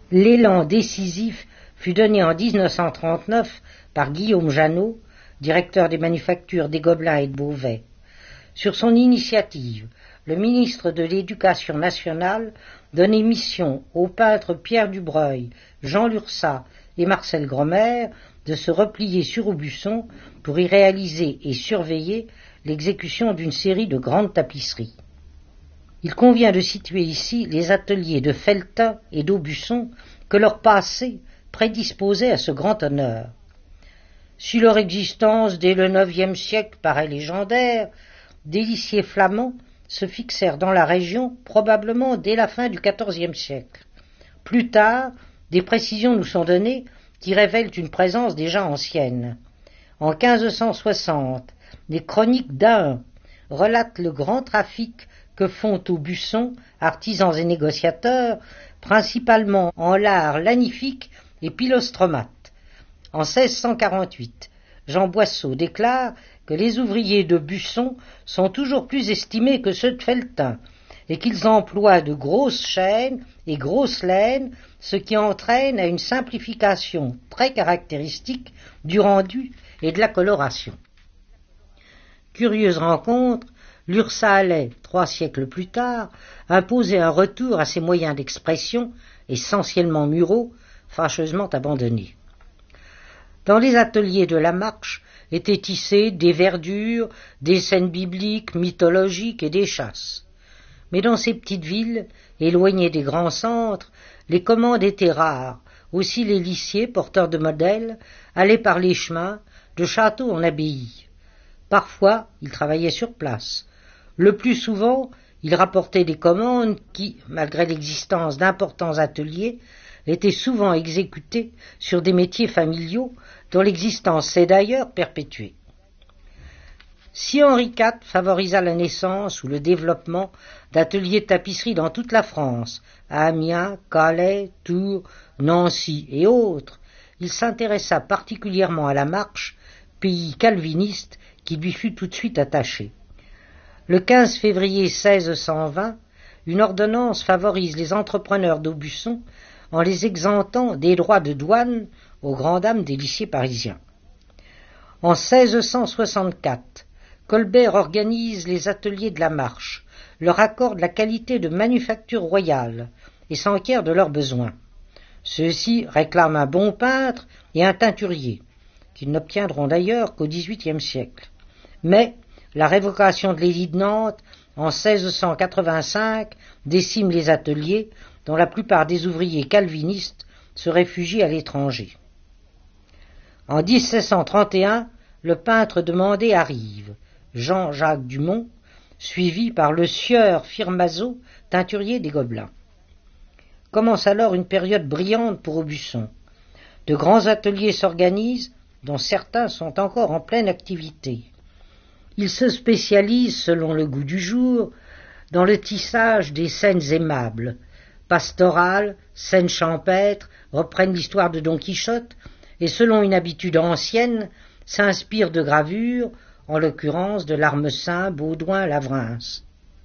L'élan décisif fut donné en 1939 par Guillaume Janot, directeur des manufactures des Gobelins et de Beauvais. Sur son initiative, le ministre de l'Éducation nationale donnait mission aux peintres Pierre Dubreuil, Jean Lurçat et Marcel Gromer de se replier sur Aubusson pour y réaliser et surveiller l'exécution d'une série de grandes tapisseries. Il convient de situer ici les ateliers de Felletin et d'Aubusson que leur passé prédisposait à ce grand honneur. Si leur existence dès le IXe siècle paraît légendaire, des lycées flamands se fixèrent dans la région probablement dès la fin du XIVe siècle. Plus tard, des précisions nous sont données qui révèlent une présence déjà ancienne. En 1560, les chroniques d'Ahun relatent le grand trafic que font Aubusson artisans et négociateurs, principalement en l'art lanifique et pilostromate. En 1648, Jean Boisseau déclare que les ouvriers de Busson sont toujours plus estimés que ceux de Felletin, et qu'ils emploient de grosses chaînes et grosses laines, ce qui entraîne à une simplification très caractéristique du rendu et de la coloration. Curieuse rencontre, Lurçat allait, 3 siècles plus tard, imposer un retour à ses moyens d'expression, essentiellement muraux, fâcheusement abandonnés. Dans les ateliers de la Marche étaient tissées des verdures, des scènes bibliques, mythologiques et des chasses. Mais dans ces petites villes, éloignées des grands centres, les commandes étaient rares. Aussi les lissiers, porteurs de modèles, allaient par les chemins, de château en abbaye. Parfois, ils travaillaient sur place. Le plus souvent, ils rapportaient des commandes qui, malgré l'existence d'importants ateliers, étaient souvent exécutées sur des métiers familiaux dont l'existence s'est d'ailleurs perpétuée. Si Henri IV favorisa la naissance ou le développement d'ateliers de tapisserie dans toute la France, à Amiens, Calais, Tours, Nancy et autres, il s'intéressa particulièrement à la Marche, pays calviniste qui lui fut tout de suite attaché. Le 15 février 1620, une ordonnance favorise les entrepreneurs d'Aubusson en les exemptant des droits de douane aux grandes dames des lycées parisiens. En 1664, Colbert organise les ateliers de la Marche, leur accorde la qualité de manufacture royale et s'enquiert de leurs besoins. Ceux-ci réclament un bon peintre et un teinturier, qu'ils n'obtiendront d'ailleurs qu'au XVIIIe siècle. Mais la révocation de l'édit de Nantes en 1685 décime les ateliers, dont la plupart des ouvriers calvinistes se réfugient à l'étranger. En 1731, le peintre demandé arrive, Jean-Jacques Dumont, suivi par le sieur Firmazo, teinturier des Gobelins. Commence alors une période brillante pour Aubusson. De grands ateliers s'organisent, dont certains sont encore en pleine activité. Ils se spécialisent, selon le goût du jour, dans le tissage des scènes aimables. Pastorales, scènes champêtres reprennent l'histoire de Don Quichotte et, selon une habitude ancienne, s'inspirent de gravures, en l'occurrence de l'Armesin, Baudouin, Lavrens.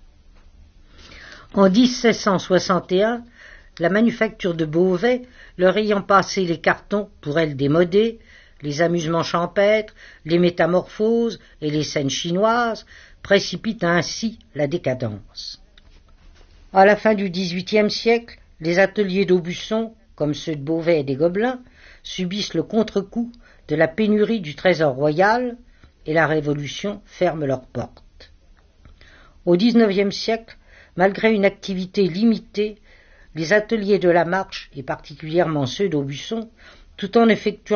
En 1761, la manufacture de Beauvais, leur ayant passé les cartons pour elle démodés, les amusements champêtres, les métamorphoses et les scènes chinoises, précipite ainsi la décadence. À la fin du XVIIIe siècle, les ateliers d'Aubusson, comme ceux de Beauvais et des Gobelins, subissent le contre-coup de la pénurie du trésor royal et la Révolution ferme leurs portes. Au XIXe siècle, malgré une activité limitée, les ateliers de la Marche, et particulièrement ceux d'Aubusson, tout en effectuant